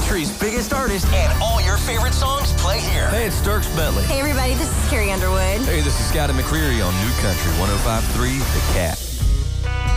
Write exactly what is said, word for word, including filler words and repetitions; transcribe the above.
country's biggest artists. And all your favorite songs play here. Hey, it's Dierks Bentley. Hey, everybody, this is Carrie Underwood. Hey, this is Scotty McCreery on New Country one oh five point three The Cat.